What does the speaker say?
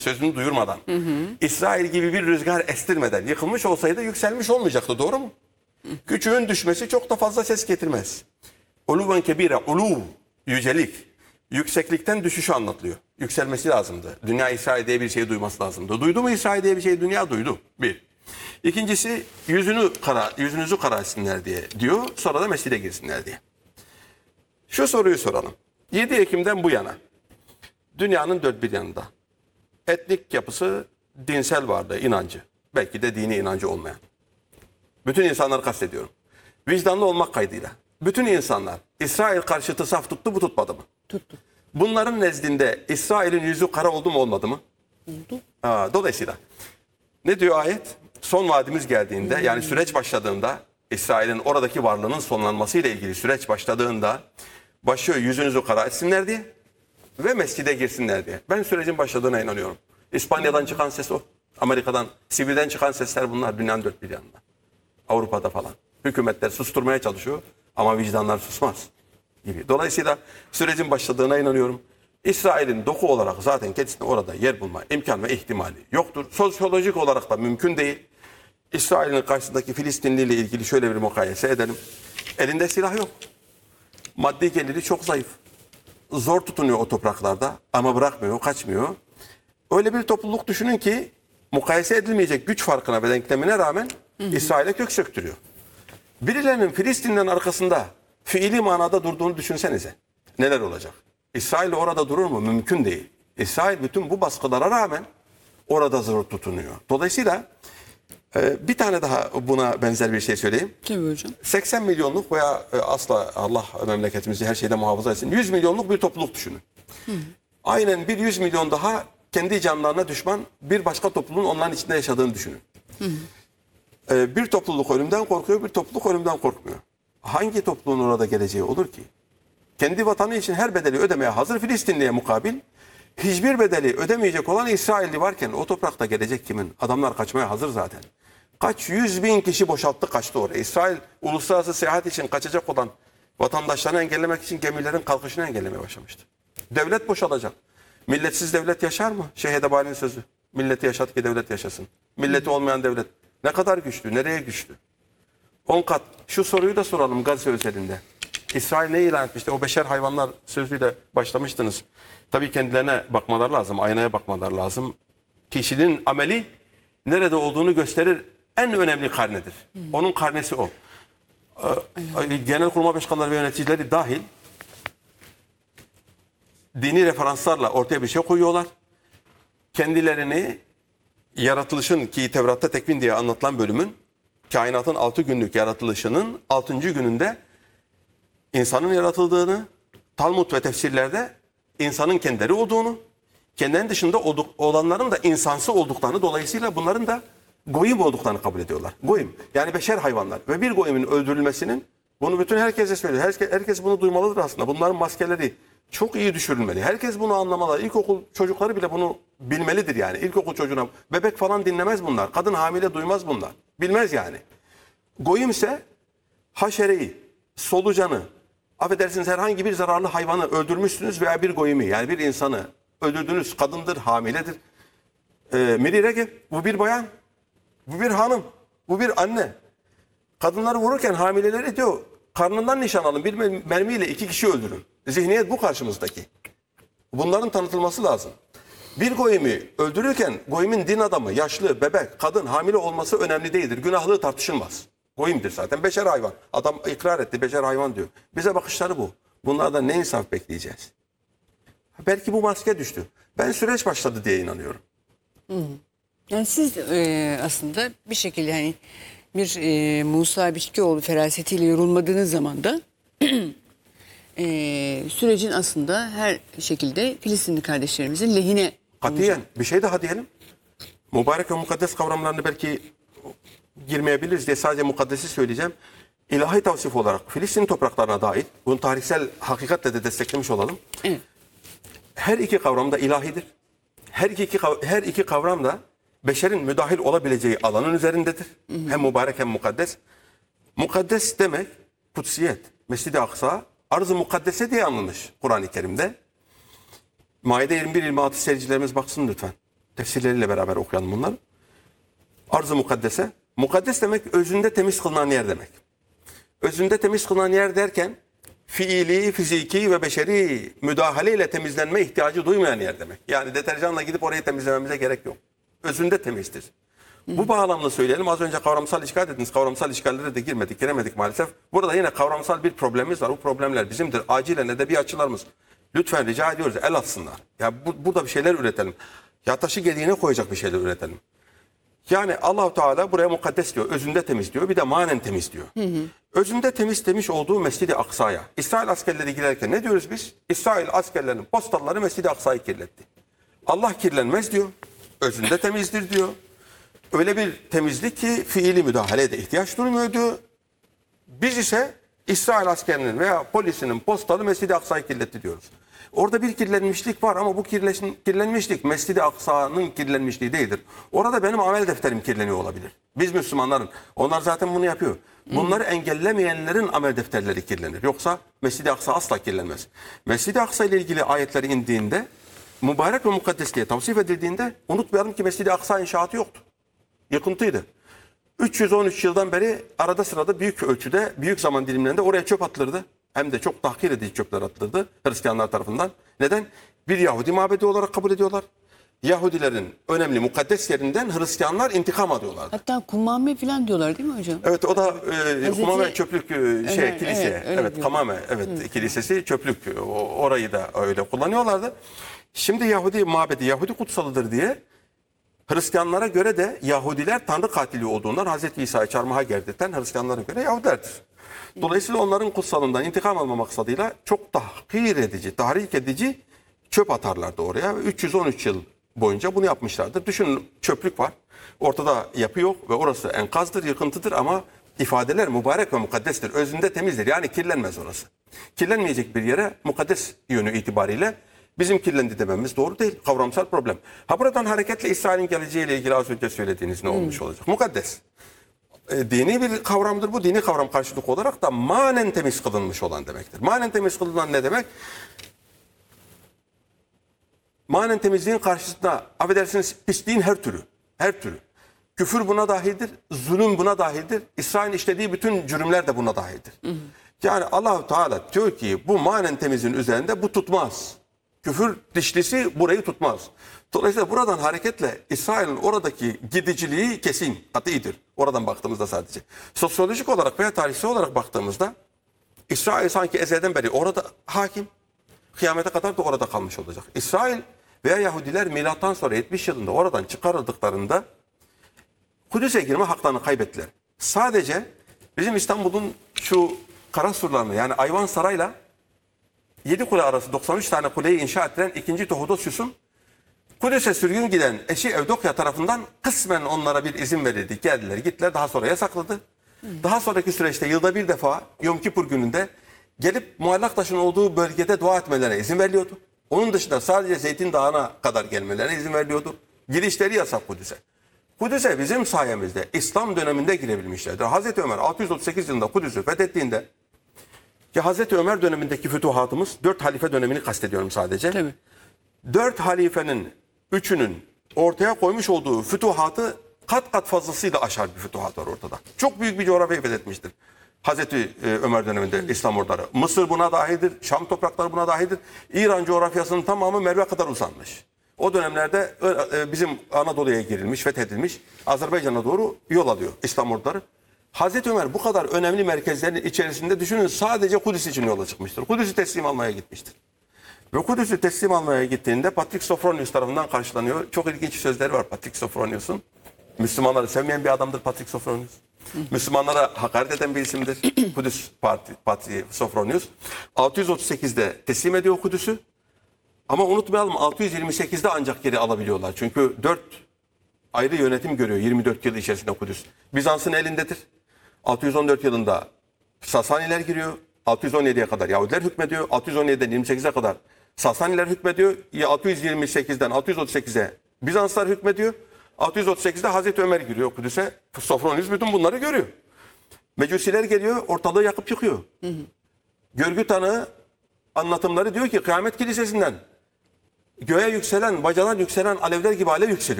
sözünü duyurmadan, İsrail gibi bir rüzgar estirmeden yıkılmış olsaydı yükselmiş olmayacaktı, doğru mu? Küçüğün düşmesi çok da fazla ses getirmez. Uluven kebire, uluv, yücelik. Yükseklikten düşüşü anlatılıyor. Yükselmesi lazımdı. Dünya İsrail diye bir şey duyması lazımdı. Duydu mu İsrail diye bir şey? Dünya duydu. Bir. İkincisi yüzünüzü kara etsinler diye diyor. Sonra da mescide girsinler diye. Şu soruyu soralım. 7 Ekim'den bu yana dünyanın dört bir yanında etnik yapısı, dinsel varlığı, inancı, belki de dini inancı olmayan, bütün insanları kastediyorum, vicdanlı olmak kaydıyla bütün insanlar İsrail karşıtı saf tuttu mu tutmadı mı? Tuttu. Bunların nezdinde İsrail'in yüzü kara oldu mu olmadı mı? Oldu. Dolayısıyla ne diyor ayet? Son vaadimiz geldiğinde, yani süreç başladığında, İsrail'in oradaki varlığının sonlanmasıyla ilgili süreç başladığında başlıyor yüzünüzü kara etsinler diye ve mescide girsinler diye. Ben sürecin başladığına inanıyorum. İspanya'dan çıkan ses o. Amerika'dan, Sivir'den çıkan sesler bunlar dünyanın dört bir yanında. Avrupa'da falan. Hükümetler susturmaya çalışıyor ama vicdanlar susmaz gibi. Dolayısıyla sürecin başladığına inanıyorum. İsrail'in doku olarak zaten kendisine orada yer bulma imkan ve ihtimali yoktur. Sosyolojik olarak da mümkün değil. İsrail'in karşısındaki Filistinli ile ilgili şöyle bir mukayese edelim. Elinde silah yok. Maddi geliri çok zayıf. Zor tutunuyor o topraklarda ama bırakmıyor, kaçmıyor. Öyle bir topluluk düşünün ki mukayese edilmeyecek güç farkına ve denklemine rağmen İsrail'e kök söktürüyor. Birilerinin Filistin'den arkasında fiili manada durduğunu düşünsenize. Neler olacak? İsrail orada durur mu? Mümkün değil. İsrail bütün bu baskılara rağmen orada zor tutunuyor. Dolayısıyla bir tane daha buna benzer bir şey söyleyeyim. Tabii hocam. 80 milyonluk veya asla Allah memleketimizi her şeyde muhafaza etsin. 100 milyonluk bir topluluk düşünün. Aynen bir 100 milyon daha kendi canlarına düşman bir başka topluluğun onların içinde yaşadığını düşünün. Bir topluluk ölümden korkuyor, bir topluluk ölümden korkmuyor. Hangi topluluğun orada geleceği olur ki? Kendi vatanı için her bedeli ödemeye hazır Filistinli'ye mukabil, hiçbir bedeli ödemeyecek olan İsrailli varken o toprakta gelecek kimin? Adamlar kaçmaya hazır zaten. Kaç 100 bin kişi boşalttı, kaçtı oraya. İsrail uluslararası seyahat için kaçacak olan vatandaşlarını engellemek için gemilerin kalkışını engellemeye başlamıştı. Devlet boşalacak. Milletsiz devlet yaşar mı? Şeyh Edebali'nin sözü. Milleti yaşat ki devlet yaşasın. Milleti olmayan devlet ne kadar güçlü, nereye güçlü? 10 kat. Şu soruyu da soralım Gazze özelinde. İsrail ne ilan etmişti? O beşer hayvanlar sözüyle başlamıştınız. Tabii kendilerine bakmaları lazım, aynaya bakmaları lazım. Kişinin ameli nerede olduğunu gösterir. En önemli karnedir. Onun karnesi o. Genelkurmay başkanları ve yöneticileri dahil dini referanslarla ortaya bir şey koyuyorlar. Kendilerini yaratılışın, ki Tevrat'ta tekvin diye anlatılan bölümün, kainatın 6 günlük yaratılışının 6. gününde insanın yaratıldığını, Talmud ve tefsirlerde insanın kendileri olduğunu, kendilerinin dışında olanların da insansı olduklarını, dolayısıyla bunların da goyim olduklarını kabul ediyorlar. Goyim, yani beşer hayvanlar ve bir goyimin öldürülmesinin, bunu bütün herkese söylüyor. Herkes bunu duymalıdır aslında. Bunların maskeleri çok iyi düşürülmeli. Herkes bunu anlamalı. İlkokul çocukları bile bunu bilmelidir yani. İlkokul çocuğuna bebek falan dinlemez bunlar. Kadın hamile duymaz bunlar. Bilmez yani. Goyim ise haşereyi, solucanı, affedersiniz herhangi bir zararlı hayvanı öldürmüşsünüz veya bir goyimi, yani bir insanı öldürdünüz, kadındır, hamiledir. Miri Regev, bu bir bayan, bu bir hanım, bu bir anne. Kadınları vururken hamileleri diyor, karnından nişan alın, bir mermiyle 2 kişi öldürün. Zihniyet bu karşımızdaki. Bunların tanıtılması lazım. Bir goyimi öldürürken goyimin din adamı, yaşlı, bebek, kadın, hamile olması önemli değildir. Günahlığı tartışılmaz. Goyimdir zaten. Beşer hayvan. Adam ikrar etti, beşer hayvan diyor. Bize bakışları bu. Bunlardan ne insaf bekleyeceğiz? Belki bu maske düştü. Ben süreç başladı diye inanıyorum. Yani siz aslında bir şekilde hani bir Musa Biçkioğlu ferasetiyle yorulmadığınız zaman da sürecin aslında her şekilde Filistinli kardeşlerimizin lehine. Katiyen bir şey daha diyelim. Mübarek ve mukaddes kavramlarını belki girmeyebiliriz diye sadece mukaddesi söyleyeceğim. İlahi tavsif olarak Filistin topraklarına dahil, bunu tarihsel hakikatle de desteklemiş olalım. Evet. Her iki kavram da ilahidir. Her iki kavram da beşerin müdahil olabileceği alanın üzerindedir. Hem mübarek hem mukaddes. Mukaddes demek kutsiyet. Mescid-i Aksa arz-ı mukaddese diye anılmış Kur'an-ı Kerim'de. Maide 21-26 seyircilerimiz baksın lütfen. Tefsirleriyle beraber okuyalım bunları. Arz-ı mukaddese. Mukaddes demek özünde temiz kılınan yer demek. Özünde temiz kılınan yer derken fiili, fiziki ve beşeri müdahaleyle temizlenme ihtiyacı duymayan yer demek. Yani deterjanla gidip orayı temizlememize gerek yok. Özünde temizdir. Bu bağlamda söyleyelim. Az önce kavramsal işgal dediniz. Kavramsal işgallere de giremedik maalesef. Burada yine kavramsal bir problemimiz var. Bu problemler bizimdir. Acilen edebi açılarımız. Lütfen rica ediyoruz el atsınlar. Ya burada bir şeyler üretelim. Ya taşı gediğine koyacak bir şeyler üretelim. Yani Allah-u Teala buraya mukaddes diyor. Özünde temiz diyor. Bir de manen temiz diyor. Özünde temiz demiş olduğu Mescid-i Aksa'ya. İsrail askerleri girerken ne diyoruz biz? İsrail askerlerinin postalları Mescid-i Aksa'yı kirletti. Allah kirlenmez diyor. Özünde temizdir diyor. Öyle bir temizlik ki fiili müdahaleye de ihtiyaç duymuyor diyor. Biz ise İsrail askerinin veya polisinin postalı Mescid-i Aksa'yı kirletti diyoruz. Orada bir kirlenmişlik var ama bu kirlenmişlik Mescid-i Aksa'nın kirlenmişliği değildir. Orada benim amel defterim kirleniyor olabilir. Biz Müslümanların, onlar zaten bunu yapıyor. Bunları engellemeyenlerin amel defterleri kirlenir. Yoksa Mescid-i Aksa asla kirlenmez. Mescid-i Aksa ile ilgili ayetler indiğinde, mübarek ve mukaddes diye tavsif edildiğinde unutmayalım ki Mescid-i Aksa inşaatı yoktu. Yıkıntıydı. 313 yıldan beri arada sırada büyük ölçüde, büyük zaman dilimlerinde oraya çöp atılırdı. Hem de çok tahkir edici çöpler atılırdı Hristiyanlar tarafından. Neden? Bir Yahudi mabedi olarak kabul ediyorlar. Yahudilerin önemli mukaddes yerinden Hristiyanlar intikam alıyorlardı. Hatta Kummame falan diyorlar değil mi hocam? Evet, o da Kumame çöplük kilise. Evet, Kamame kilisesi çöplük. Orayı da öyle kullanıyorlardı. Şimdi Yahudi mabedi, Yahudi kutsalıdır diye Hristiyanlara göre de Yahudiler Tanrı katili olduğundan Hazreti İsa'yı çarmıha gerdirten Hristiyanlara göre Yahudilerdir. Dolayısıyla onların kutsalından intikam alma maksadıyla çok tahkir edici, tahrik edici çöp atarlardı oraya. 313 yıl boyunca bunu yapmışlardır. Düşünün, çöplük var. Ortada yapı yok ve orası enkazdır, yıkıntıdır ama ifadeler mübarek ve mukaddestir. Özünde temizdir. Yani kirlenmez orası. Kirlenmeyecek bir yere mukaddes yönü itibariyle bizim kirlendi dememiz doğru değil. Kavramsal problem. Ha, buradan hareketle İsrail'in geleceğiyle ilgili az önce söylediğiniz ne olmuş olacak? Mukaddes. Dini bir kavramdır bu. Dini kavram karşılık olarak da manen temiz kılınmış olan demektir. Manen temiz kılınan ne demek? Manen temizliğin karşısında affedersiniz pisliğin her türü. Her türü. Küfür buna dahildir. Zulüm buna dahildir. İsrail'in işlediği bütün cürümler de buna dahildir. Yani Allah-u Teala diyor ki bu manen temizliğin üzerinde bu tutmaz. Küfür dişlisi burayı tutmaz. Dolayısıyla buradan hareketle İsrail'in oradaki gidiciliği kesin, katidir. Oradan baktığımızda sadece. Sosyolojik olarak veya tarihsel olarak baktığımızda İsrail sanki ezelden beri orada hakim. Kıyamete kadar da orada kalmış olacak. İsrail veya Yahudiler milattan sonra 70 yılında oradan çıkarıldıklarında Kudüs'e girme haklarını kaybettiler. Sadece bizim İstanbul'un şu kara surlarını yani Ayvansaray'la 7 kule arası 93 tane kuleyi inşa ettiren 2. Teodosius'un Kudüs'e sürgün giden eşi Evdokya tarafından kısmen onlara bir izin verildi. Geldiler gittiler, daha sonra yasakladı. Daha sonraki süreçte yılda bir defa Yom Kipur gününde gelip muallak taşın olduğu bölgede dua etmelerine izin veriliyordu. Onun dışında sadece Zeytin Dağı'na kadar gelmelerine izin veriliyordu. Girişleri yasak Kudüs'e. Kudüs'e bizim sayemizde İslam döneminde girebilmişlerdir. Hazreti Ömer 638 yılında Kudüs'ü fethettiğinde ki Hazreti Ömer dönemindeki fütuhatımız 4 halife dönemini kastediyorum sadece. Tabii. 4 halifenin 3'ünün ortaya koymuş olduğu fütuhatı kat kat fazlasıyla aşar bir fütuhat var ortada. Çok büyük bir coğrafyayı fethetmiştir. Hazreti Ömer döneminde İslam orduları. Mısır buna dahildir, Şam toprakları buna dahildir. İran coğrafyasının tamamı Merve kadar uzanmış. O dönemlerde bizim Anadolu'ya girilmiş, fethedilmiş, Azerbaycan'a doğru yol alıyor İslam orduları. Hazreti Ömer bu kadar önemli merkezlerin içerisinde düşünün sadece Kudüs için yola çıkmıştır. Kudüs'ü teslim almaya gitmiştir. Ve Kudüs'ü teslim almaya gittiğinde Patrik Sofronius tarafından karşılanıyor. Çok ilginç sözleri var Patrik Sofronius'un. Müslümanları sevmeyen bir adamdır Patrik Sofronius. Müslümanlara hakaret eden bir isimdir. Kudüs Patrik Sofronius. 638'de teslim ediyor Kudüs'ü. Ama unutmayalım 628'de ancak geri alabiliyorlar. Çünkü 4 ayrı yönetim görüyor 24 yıl içerisinde Kudüs. Bizans'ın elindedir. 614 yılında Sasaniler giriyor. 617'ye kadar Yahudiler hükmediyor. 617'den 28'e kadar Sasaniler hükmediyor. 628'den 638'e Bizanslar hükmediyor. 638'de Hazreti Ömer giriyor Kudüs'e. Sofronius bütün bunları görüyor. Mecusiler geliyor, ortalığı yakıp yıkıyor. Görgü tanığı anlatımları diyor ki Kıyamet Kilisesi'nden göğe yükselen, bacadan yükselen alevler gibi alev yükseliyor.